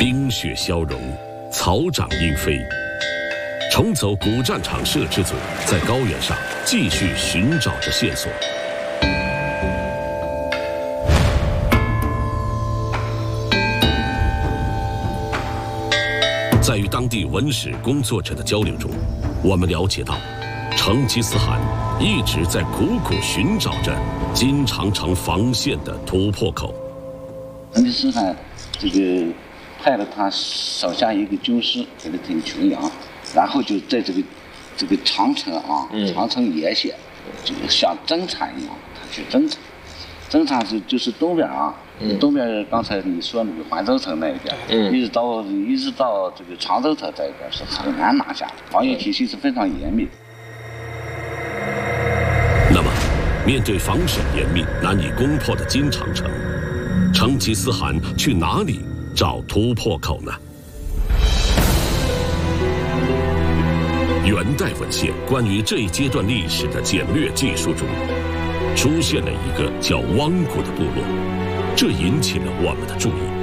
冰雪消融，草长莺飞。重走古战场摄制组在高原上继续寻找着线索。在与当地文史工作者的交流中，我们了解到，成吉思汗一直在苦苦寻找着金长城防线的突破口。 成吉思汗派了他手下一个军师给他听群羊，然后就在这个长城啊，长城沿线，就像侦察一样，他去侦察。侦察就是东边啊，东边刚才你说那个环州城那一边，一直到这个长州城这一边是很难拿下的，防御体系是非常严密的。 那么，面对防守严密、难以攻破的金长城，成吉思汗去哪里找突破口呢？元代文献关于这一阶段历史的简略记述中，出现了一个叫汪古的部落，这引起了我们的注意。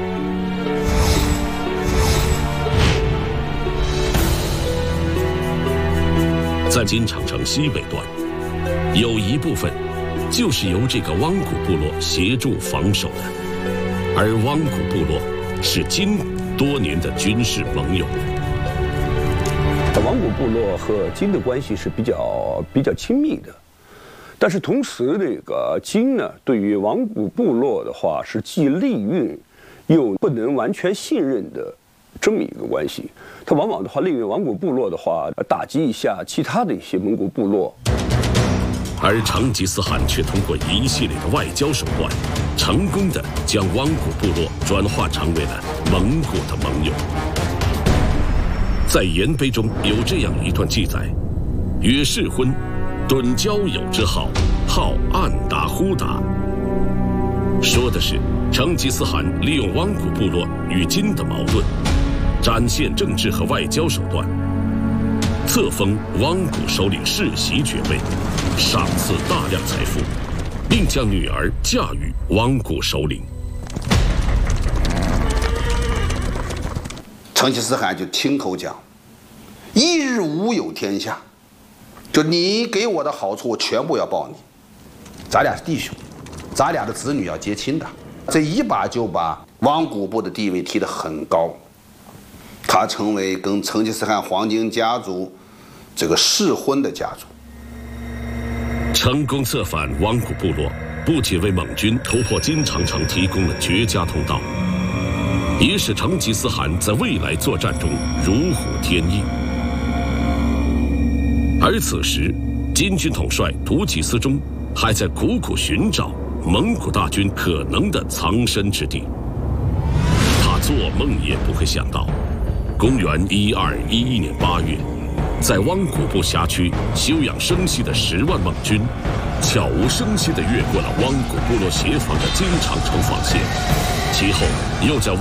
在金长城西北段，有一部分就是由这个汪古部落协助防守的，而汪古部落是金多年的军事盟友。 汪古部落和金的关系是比较亲密的。但是同时，这个金呢，对于汪古部落的话，是既利用又不能完全信任的这么一个关系。他往往的话，利用汪古部落的话，打击一下其他的一些蒙古部落。 而成吉思汗却通过一系列的外交手段，成功的将汪古部落转化成为了蒙古的盟友。在颜碑中有这样一段记载：曰世婚。敦交友之好，好暗达忽达。说的是成吉思汗利用汪古部落与金的矛盾，展现政治和外交手段，册封汪古首领世袭爵位，赏赐大量财富，并将女儿嫁与汪古首领。 成吉思汗就亲口讲：“一日无有天下。”就你给我的好处，我全部要报你。咱俩是弟兄，咱俩的子女要结亲的。这一把就把汪古部的地位提得很高，他成为跟成吉思汗黄金家族这个世婚的家族。 成功策反汪古部落，不仅为蒙军突破金长城提供了绝佳通道，也使成吉思汗在未来作战中如虎添翼。而此时，金军统帅突厥思忠还在苦苦寻找蒙古大军可能的藏身之地。他做梦也不会想到，公元1211年8月，在汪古部辖区休养生息的10万蒙军，悄无声息地越过了汪古部落协防的金长城防线，其后又在